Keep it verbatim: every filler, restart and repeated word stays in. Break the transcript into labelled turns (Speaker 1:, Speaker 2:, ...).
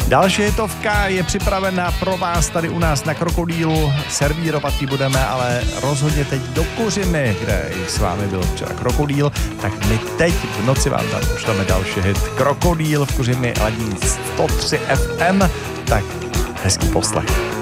Speaker 1: Další hitovka je připravena pro vás tady u nás na Krokodýlu. Servírovat ji budeme, ale rozhodně teď do Kořimy, kde s vámi byl včera Krokodýl, tak my teď v noci vám tam pošleme další hit. Krokodýl v Kořimi ladí sto tři F M, tak hezký poslech.